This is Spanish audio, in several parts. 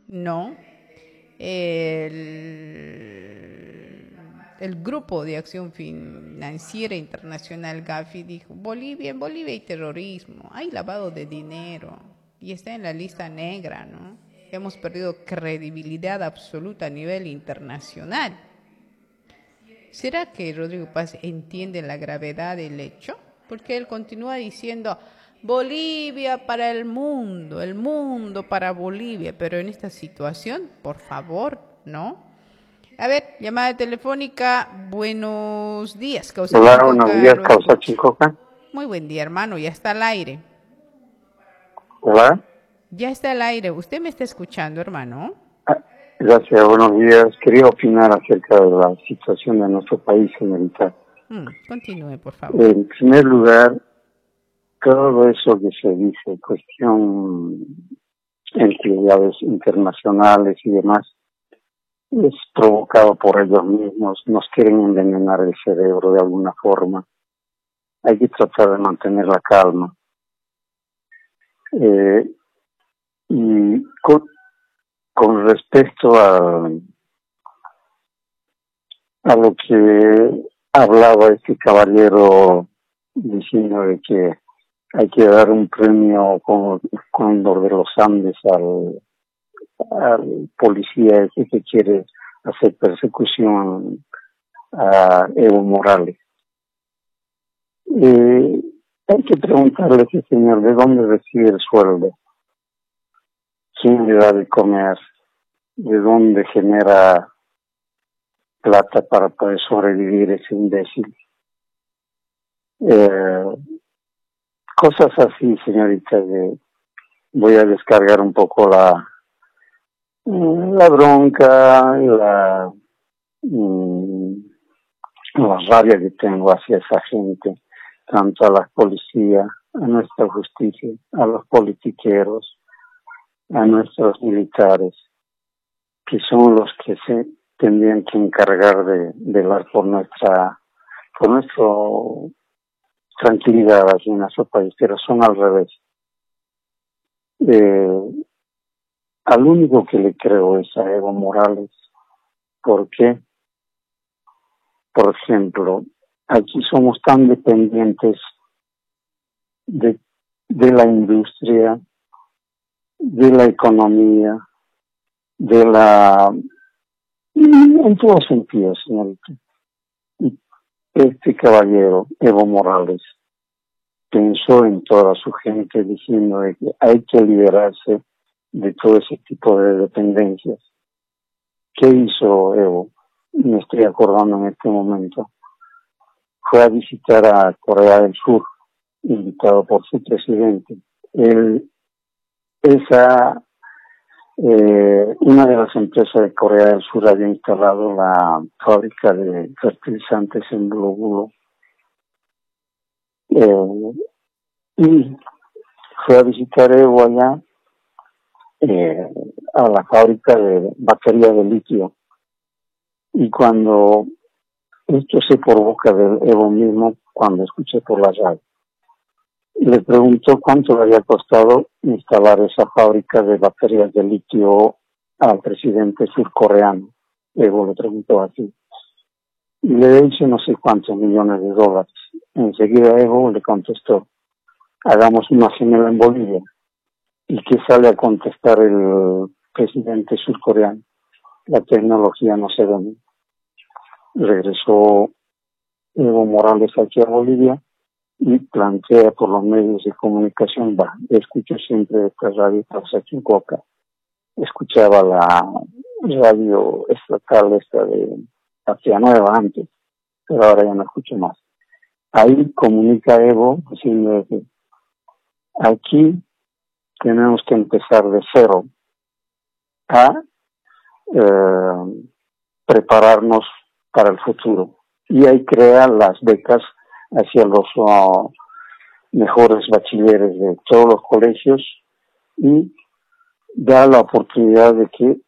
¿no? El Grupo de Acción Financiera Internacional Gafi dijo, en Bolivia hay terrorismo, hay lavado de dinero y está en la lista negra, ¿no? Hemos perdido credibilidad absoluta a nivel internacional. ¿Será que Rodrigo Paz entiende la gravedad del hecho? Porque él continúa diciendo Bolivia para el mundo para Bolivia, pero en esta situación, por favor, ¿no? A ver, llamada telefónica, buenos días, Causa Hola, buenos Chincoca, días, lo Causa escucho. Chincoca. Muy buen día, hermano, ya está al aire. Hola. Ya está al aire, ¿usted me está escuchando, hermano? Gracias, buenos días. Quería opinar acerca de la situación de nuestro país, señorita. Continúe, por favor. En primer lugar, todo eso que se dice, cuestión entidades internacionales y demás, es provocado por ellos mismos. Nos quieren envenenar el cerebro de alguna forma. Hay que tratar de mantener la calma. Y con respecto a lo que hablaba este caballero diciendo de que hay que dar un premio con Cóndor de los Andes al policía ese que quiere hacer persecución a Evo Morales. Hay que preguntarle a ese señor de dónde recibe el sueldo, quién le da de comer, de dónde genera plata para poder sobrevivir ese imbécil. Cosas así, señorita, voy a descargar un poco la bronca, la rabia que tengo hacia esa gente, tanto a la policía, a nuestra justicia, a los politiqueros, a nuestros militares, que son los que se tendrían que encargar de velar por nuestra tranquilidad aquí en nuestro país, pero son al revés. Al único que le creo es a Evo Morales. ¿Por qué? Por ejemplo, aquí somos tan dependientes de la industria, de la economía, en todos sentidos, señorita. Y este caballero, Evo Morales, pensó en toda su gente diciendo de que hay que liberarse de todo ese tipo de dependencias. ¿Qué hizo Evo? Me estoy acordando en este momento. Fue a visitar a Corea del Sur, invitado por su presidente. Una de las empresas de Corea del Sur había instalado la fábrica de fertilizantes en Bulo Bulo. Y fue a visitar Evo allá, a la fábrica de baterías de litio. Y cuando esto se por boca de Evo mismo, cuando escuché por la radio, le preguntó cuánto le había costado instalar esa fábrica de baterías de litio al presidente surcoreano. Evo le preguntó así. Y le dice no sé cuántos millones de dólares. Enseguida Evo le contestó, hagamos una gemela en Bolivia. ¿Y qué sale a contestar el presidente surcoreano? La tecnología no se domina. Regresó Evo Morales aquí a Bolivia y plantea por los medios de comunicación, escucho siempre esta radio Causa Chincoca, escuchaba la radio estatal esta de Patria Nueva antes, pero ahora ya no escucho más. Ahí comunica Evo diciendo que aquí tenemos que empezar de cero a prepararnos para el futuro. Y ahí crea las becas hacia los mejores bachilleres de todos los colegios y da la oportunidad de que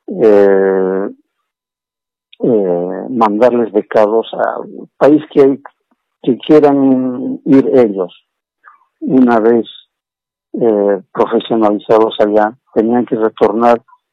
mandarles becados al país que quieran ir ellos. Una vez profesionalizados allá, tenían que retornar